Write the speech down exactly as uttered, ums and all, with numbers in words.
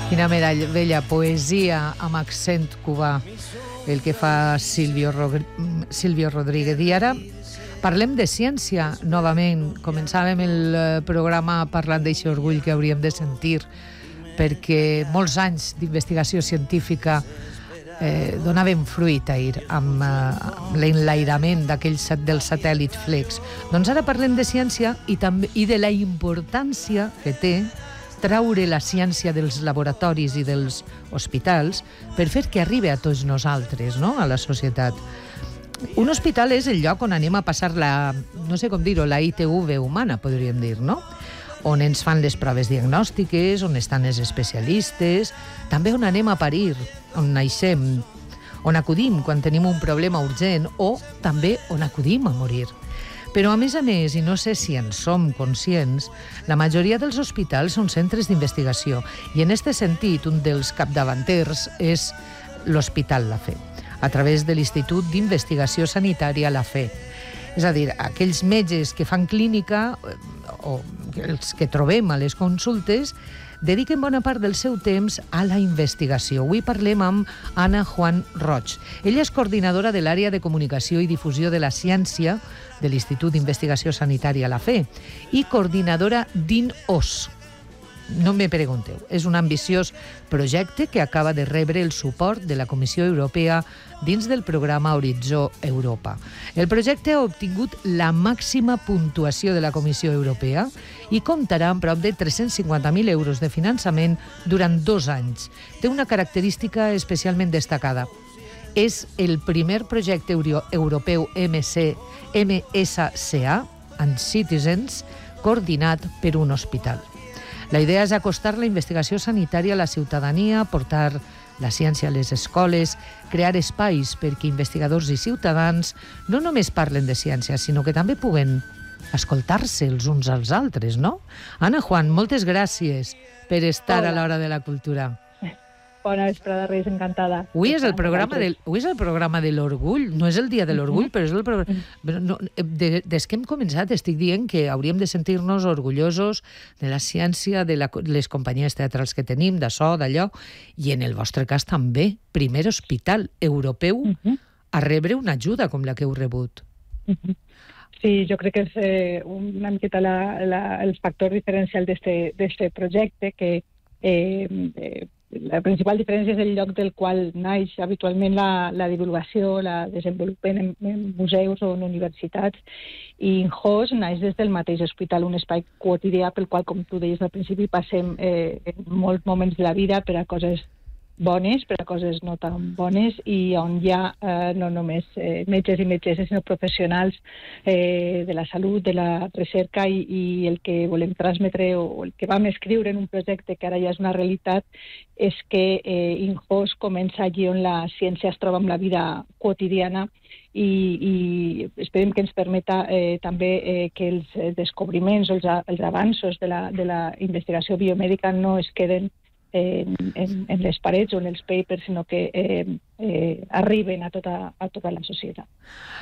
Quina meravella, poesia amb accent cubà, el que fa Silvio, Rog... Silvio Rodríguez. I ara parlem de ciència, novament. Començàvem el programa parlant d'aquest orgull que hauríem de sentir, perquè molts anys d'investigació científica eh, donaven fruit ahir amb, eh, amb l'enlairament d'aquell sat, del satèl·lit Flex. Doncs ara parlem de ciència i, també, i de la importància que té traure la ciència dels laboratoris i dels hospitals per fer que arribi a tots nosaltres, no?, a la societat. Un hospital és el lloc on anem a passar la, no sé com dir-ho, la I T V humana, podríem dir, no?, on ens fan les proves diagnòstiques, on estan els especialistes, també on anem a parir, on naixem, on acudim quan tenim un problema urgent o també on acudim a morir. Però, a més a més, i no sé si en som conscients, la majoria dels hospitals són centres d'investigació i, en aquest sentit, un dels capdavanters és l'Hospital La Fe, a través de l'Institut d'Investigació Sanitària La Fe. És a dir, aquells metges que fan clínica o els que trobem a les consultes dediquen bona part del seu temps a la investigació. Avui parlem amb Anna Juan Roig. Ella és coordinadora de l'àrea de comunicació i difusió de la ciència de l'Institut d'Investigació Sanitària La Fe i coordinadora d'I N O S. No me pregunteu, és un ambiciós projecte que acaba de rebre el suport de la Comissió Europea dins del programa Horitzó Europa. El projecte ha obtingut la màxima puntuació de la Comissió Europea i comptarà amb prop de tres-cents cinquanta mil euros de finançament durant dos anys. Té una característica especialment destacada. És el primer projecte europeu M S C A and Citizens coordinat per un hospital. La idea és acostar la investigació sanitària a la ciutadania, portar la ciència a les escoles, crear espais perquè investigadors i ciutadans no només parlen de ciència, sinó que també puguen escoltar-se els uns als altres, no? Anna Juan, moltes gràcies per estar Hola. A l'Hora de la Cultura. Bona vesprada, Reis, encantada. Avui és el programa de, avui és el programa de l'orgull, no és el dia de l'orgull, però és el programa... No, de, des que hem començat estic dient que hauríem de sentir-nos orgullosos de la ciència, de la, les companyies teatrals que tenim, de so, d'allò, i en el vostre cas també, primer hospital europeu uh-huh. a rebre una ajuda com la que heu rebut. Uh-huh. Sí, jo crec que és eh, una miqueta la, la, el factor diferencial d'este projecte, que eh, eh, la principal diferència és el lloc del qual naix habitualment la, la divulgació, la desenvolupen en, en museus o en universitats, i I N O S naix des del mateix hospital, un espai quotidià pel qual, com tu deies al principi, passem eh, en molts moments de la vida per a coses bones, per a coses no tan bones, i on hi ha eh, no només eh, metges i metgesses, sinó professionals eh, de la salut, de la recerca, i, i el que volem transmetre, o el que vam escriure en un projecte que ara ja és una realitat, és que eh, I N O S comença allí on la ciència es troba amb la vida quotidiana, i, i esperem que ens permeta eh, també eh, que els descobriments o els, els avanços de la, de la investigació biomèdica no es queden En, en, en les parets o en els papers, sinó que eh, eh, arriben a tota, a tota la societat.